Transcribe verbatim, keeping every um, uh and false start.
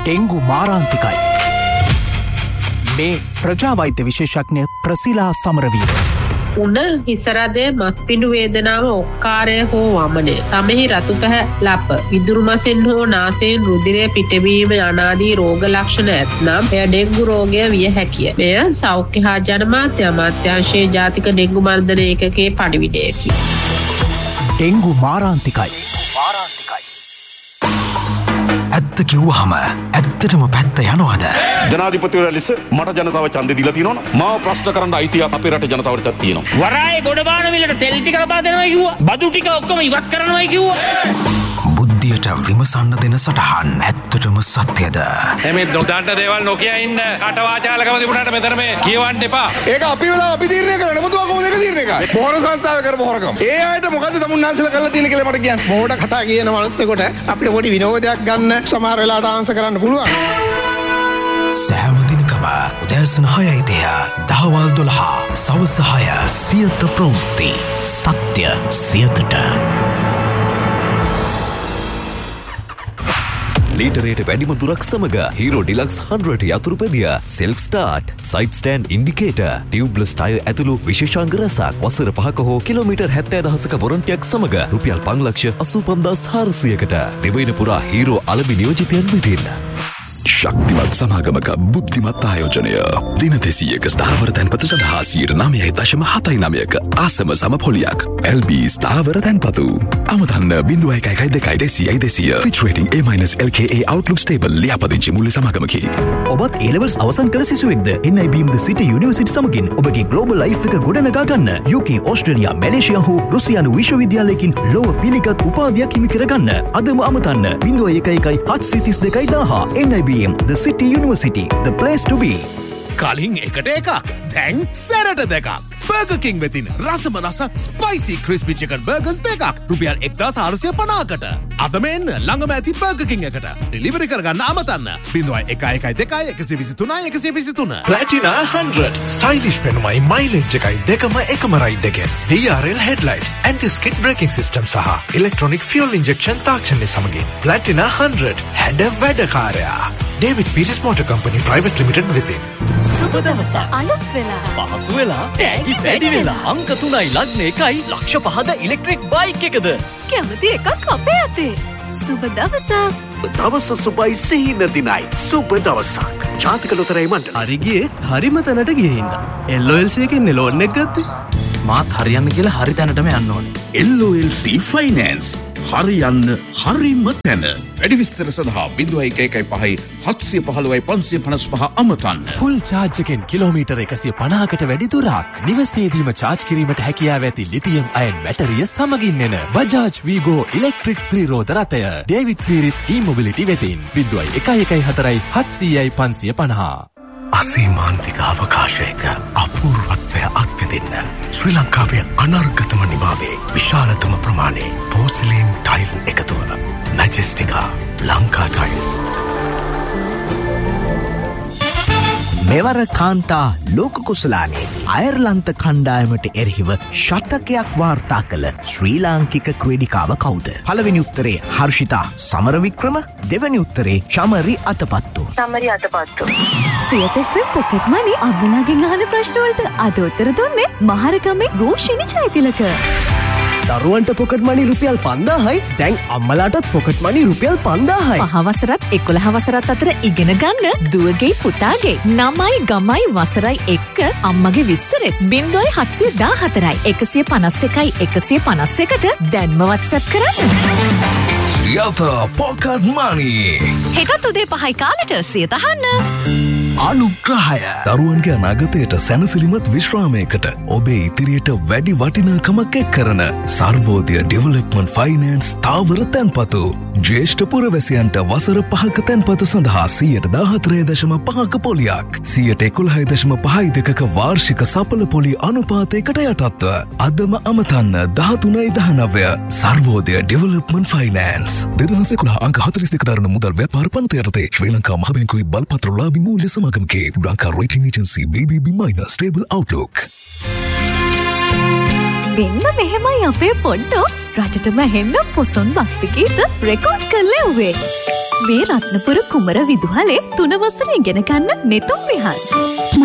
Dengue මාරාන්තිකයි. මේ ප්‍රජා වෛද්‍ය විශේෂඥ ප්‍රසිලා සමරවීර. උණ හිසරදය මස්පිඩු වේදනාව ඔක්කාරය හෝ වමනය සමහි රතු පැහැ ලප විදුරු මසෙන් හෝ නාසයෙන් රුදිරය පිටවීම අනාදී රෝග ලක්ෂණ ඇත්නම් එය ඩෙංගු රෝගය විය හැකිය. මෙය සෞඛ්‍ය හා ජනමාත්‍ය අමාත්‍යාංශයේ ජාතික ඩෙංගු මර්ධන ඒකකයේ පණිවිඩයකි. ඩෙංගු මාරාන්තිකයි. ඇත්ත කිව්වහම ඇත්තටම පැත්ත යනවාද? ජනාධිපතිවරයා ලෙස මට ජනතාව ඡන්දෙ දීලා තියෙනවනේ. මාව ප්‍රශ්න කරන්න අයිතිය අපේ රටේ ජනතාවට තියෙනවා. වරායේ ගොඩබාන විලට තෙල් ටික ලබා දෙනවා කිව්වා. බදු ටික ඔක්කොම ඉවත් කරනවා කිව්වා. බුද්ධියට විමසන්න දෙන සටහන් ඇත්තටම සත්‍යද? එමේ නොදන්න දේවල් නොකිය ඉන්න කටවාචාලකම තිබුණාට මෙතන මේ කියවන්න එපා. ඒක අපි වෙලා අපි තීරණය කරන්නේ. මුතුවා කොහොමද ඒක තීරණය කරන්නේ? මොහොර සංස්ථාවේ කරපු හොරකම. ඒ ආයත මොකද්ද තමුන්නාන්සලා කරලා තියෙන කියලා මට කියන්න. මොහොට කතා කියන මිනිස්සුෙකුට අපිට පොඩි විනෝදයක් ගන්න සමහර වෙලාවට ආන්සර් කරන්න පුළුවන්. සෑම දිනකම උදෑසන හයයි තිහ දහවල් දොළහ සවස හය සියත ප්‍රවෘත්ති සත්‍ය සියතට. ලීටරේට වැඩිම දුරක් සමග hero ඩිලක්ස් හන්ඩ්‍රඩ් යතුරු පෙදිය self start side stand indicator ටියුබ්ලස් tyre ඇතුළු විශේෂාංග රැසක් වසර පහක හෝ කිලෝමීටර් හැත්තෑ දහසක වොරන්ටියක් සමග රුපියල් පන්ලක්ෂ අසූ පන්දාස් හාරසියකට දෙවයින පුරා හීරෝ අලබි නියෝජිතයන් වෙතින් ශක්තිමත් සමාගමක බුද්ධිමත් ආයෝජනය දින දෙසීයක ස්ථාවර තැන්පතු සඳහා සියයට නවයයි දශම හතයි නවයක ආසම සම පොලියක් එල් බී ස්ථාවර තැන්පතු අමතන්න බිංදුව එකයි එකයි දෙකයි දෙසීයයි දෙසීය Fitch rating A minus L K A Outlook Stable ලියාපදිංචි මුල්‍ය සමාගමකි. ඔබත් A levels අවසන් කළ සිසුවෙක්ද N I B M The City University සමගින් ඔබගේ ග්ලෝබල් ලයිෆ් එක ගොඩනගා ගන්න U K ඕස්ට්‍රේලියා මැලේසියා හෝ රුසියානු විශ්වවිද්‍යාලයකින් ලෝව පිළිගත් උපාධියක් හිමි කරගන්න අදම අමතන්න බිංදුව එකයි එකයි හත්සිය තිස් දෙකයි දාහ N I B M The City University, the place to be. කලින් එකට එකක් දැන් සැරට දෙකක් බර්ගර් කිං වෙතින් රසම රස ස්පයිසි ක්‍රිස්පි චිකන් බර්ගර්ස් දෙකක් රුපියල් එක්දාස් හාරසිය පනහකට අදම එන්න ළඟම ඇති බර්ගර් කිං එකට ඩෙලිවරි කරගන්න අමතන්න බිංදුවයි එකයි එකයි දෙකයි එකසිය විසිතුනයි එකසිය විසිතුන Platina හන්ඩ්‍රඩ් ස්ටයිලිෂ් පෙනුමයි මයිලේජ් එකයි දෙකම එකම රයිඩ් එකෙන් D R L headlight anti skid braking system සහ electronic fuel injection තාක්ෂණය සමගින් Platina හන්ඩ්‍රඩ් හැඩ වැඩකාරයා David Peters Motor Company Private Limited වෙතින් සුබ දවසක් අලුත් වෙලා පහසු වෙලා තෑගි වැඩි වෙලා අංක තුනයි ලග්න එකයි ලක්ෂ පහද ඉලෙක්ට්‍රික් බයික් එකද කැමති එකක් අපේ අතේ සුබ දවසක් දවස සුබයි සිහින දිනයි සුබ දවසක් ජාතික ලොතරැයි මණ්ඩල හරි ගියේ හරිම තැනට ගියේ හින්දා L O L C එකෙන් ලෝන් එක ගත්තේ මාත් හරියන්න කියලා හරි තැනටම යන්න ඕනේ L O L C Finance හරියන්න හරිම තැන වැඩි විස්තර සඳහා බිංදුව එකයි එකයි පහයි හත්සිය පහළොවයි පන්සිය පනස් පහ අමතන්න. ෆුල් චාර්ජ් එකෙන් කිලෝමීටර් එකසිය පනහකට වැඩි දුරක් නිවසේදීම චාර්ජ් කිරීමට හැකියාව ඇති ලිතියම් අයන් බැටරිය සමගින් එන බජාජ් වීගෝ ඉලෙක්ට්‍රික් ත්‍රිරෝද රථය ඩේවිඩ් පීරිස් e-mobility වෙතින් බිංදුව එකයි එකයි හතරයි හත්සියයි පන්සිය පනහ. අසීමාන්තික අවකාශයක අපූර්වත්වය අත්විඳින්න ශ්‍රී ලංකාවේ අනර්ගතම නිමාවේ විශාලතම ප්‍රමාණයේ පෝසිලීන් ටයිල් එකතුව මැජෙස්ටිකා ලංකා ටයිල්ස්. මෙවර කාන්තා ලෝක කුසලානයේදී අයර්ලන්ත කණ්ඩායමට එරෙහිව ශතකයක් වාර්තා කළ ශ්‍රී ලාංකික ක්‍රීඩිකාව කවුද? පළවෙනි උත්තරේ හර්ෂිතා සමරවික්‍රම, දෙවැනි උත්තරේ Chamari Athapattu. Chamari Athapattu. Siyatha F M pocket මනි අම්මලාගෙන් අහන ප්‍රශ්න වලට අද උත්තර දුන්නේ මහරගමේ රෝෂිනි ජයතිලක. දරුවන්ට පොකට් මනි රුපියල් පන්දාහයි දැන් අම්මලාටත් පොකට් මනි රුපියල් පන්දාහයි. පහ වසරත් එකොළහ වසරත් අතර ඉගෙන ගන්න දුවගේ පුතාගේ නමයි ගමයි වසරයි එක්ක අම්මගේ විස්තරෙත් බිංදුවයි හත්සිය දාහතරයි එකසිය පනස් එකයි එකසිය පනස් එකට දැන්ම WhatsApp කරන්න. සියත පොකට් මනි හෙටත් උදේ පහයි කාලෙට සියත අහන්න. අනුග්‍රහය දරුවන්ගේ අනාගතයට සැනසිලිමත් විශ්‍රාමයකට ඔබේ ඉදිරියට වැඩි වටිනාකමක් එක් කරන සර්වෝදය ඩෙවලොප්මන්ට් ෆයිනෑන්ස් ස්ථාවර තැන්පතු ජ්‍යෙෂ්ඨ පුරවැසියන්ට වසර පහක තැන්පතු සඳහා සියයට දාහතරය දශම පහක පොලියක් සියයට එකොළහයි දශම පහයි දෙකක වාර්ෂික සපල පොලි අනුපාතයකට යටත්ව අදම අමතන්න දහතුනයි දහනවය සර්වෝදය ඩෙවලොප්මන්ට් ෆයිනෑන්ස් දෙදහස් එකොළහ අංක හතළිස් දෙක දරන මුදල් ව්‍යාපාර පනත යටතේ ශ්‍රී ලංකා මහ බැංකුවේ බලපත්‍රලාභී මූල්‍ය සමාගමකේ Lanka rating agency B B B minus stable outlook. මෙන්න මෙහෙමයි අපේ පොඩ්ඩෝ රටටම හෙන්න පොසොන් භක්ති ගීත රෙකෝඩ් කරලා එව්වේ. මේ රත්නපුර කුමර විදුහලේ තුන වසර ඉගෙන ගන්න නෙතුම් විහස්.